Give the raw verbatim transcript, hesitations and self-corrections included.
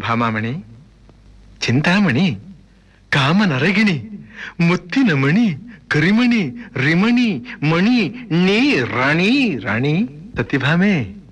ಭಾಮಾಮಣಿ, ಚಿಂತಾಮಣಿ, ಕಾಮನರಗಿಣಿ, ಮುತ್ತಿನ ಮಣಿ, ಕರಿಮಣಿ, ರಿಮಣಿ, ಮಣಿ, ನೀ ರಾಣಿ ರಾಣಿ ಸತ್ಯಭಾಮೆ.